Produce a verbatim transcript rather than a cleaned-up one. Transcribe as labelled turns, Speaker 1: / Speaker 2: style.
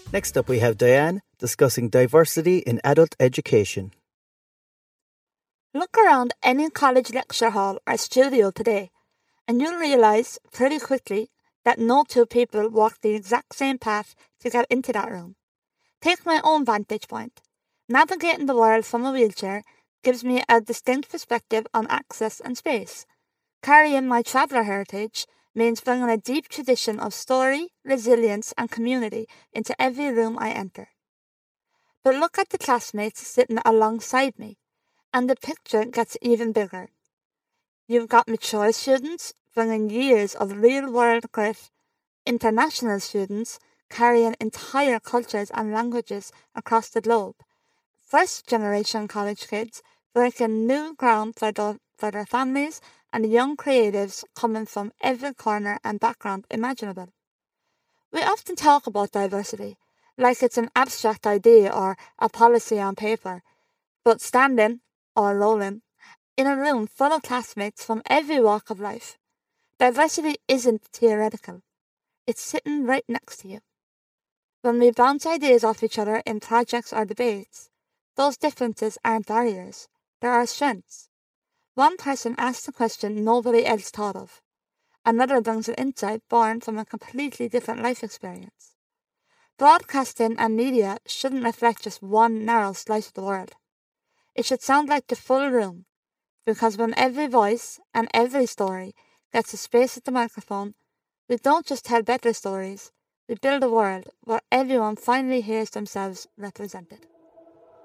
Speaker 1: Next up, we have Diane discussing diversity in adult education.
Speaker 2: Look around any college lecture hall or studio today, and you'll realize pretty quickly that no two people walk the exact same path to get into that room. Take my own vantage point. Navigating the world from a wheelchair gives me a distinct perspective on access and space. Carrying my traveller heritage means bringing a deep tradition of story, resilience and community into every room I enter. But look at the classmates sitting alongside me, and the picture gets even bigger. You've got mature students bringing years of real-world grit, international students carrying entire cultures and languages across the globe, first-generation college kids breaking new ground for their, for their families, and young creatives coming from every corner and background imaginable. We often talk about diversity, like it's an abstract idea or a policy on paper, but standing, or rolling, in a room full of classmates from every walk of life, diversity isn't theoretical. It's sitting right next to you. When we bounce ideas off each other in projects or debates, those differences aren't barriers, they're our strengths. One person asks a question nobody else thought of. Another brings an insight born from a completely different life experience. Broadcasting and media shouldn't reflect just one narrow slice of the world. It should sound like the full room, because when every voice and every story gets a space at the microphone, we don't just tell better stories, we build a world where everyone finally hears themselves represented.